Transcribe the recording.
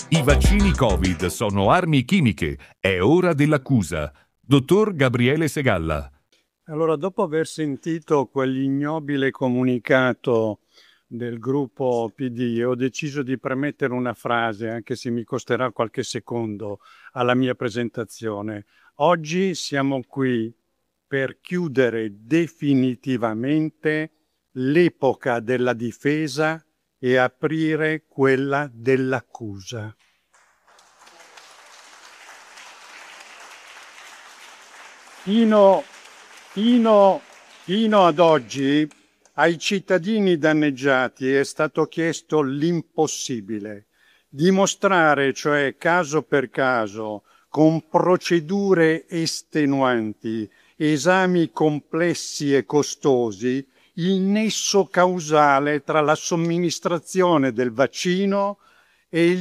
I vaccini Covid sono armi chimiche. È ora dell'accusa. Dottor Gabriele Segalla. Allora, dopo aver sentito quell'ignobile comunicato del gruppo PD, ho deciso di premettere una frase, anche se mi costerà qualche secondo, alla mia presentazione. Oggi siamo qui per chiudere definitivamente l'epoca della difesa e aprire quella dell'accusa. Fino ad oggi ai cittadini danneggiati è stato chiesto l'impossibile: dimostrare, cioè caso per caso, con procedure estenuanti, esami complessi e costosi, il nesso causale tra la somministrazione del vaccino e il